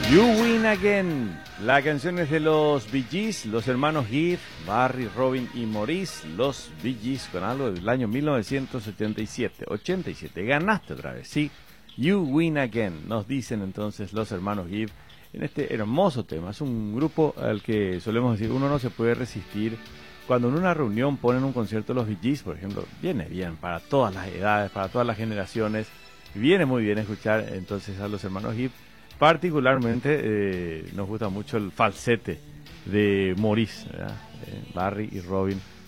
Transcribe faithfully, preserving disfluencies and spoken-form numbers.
You Win Again. La canción es de los Bee Gees, los hermanos Gibb, Barry, Robin y Maurice. Los Bee Gees con algo del año mil novecientos setenta y siete. ochenta y siete. Ganaste otra vez, sí. You Win Again. Nos dicen entonces los hermanos Gibb en este hermoso tema. Es un grupo al que solemos decir uno no se puede resistir. Cuando en una reunión ponen un concierto de los Bee Gees, por ejemplo, viene bien para todas las edades, para todas las generaciones. Viene muy bien escuchar entonces a los hermanos Gibb. Particularmente eh, nos gusta mucho el falsete de Maurice, ¿verdad? Eh, Barry y Robin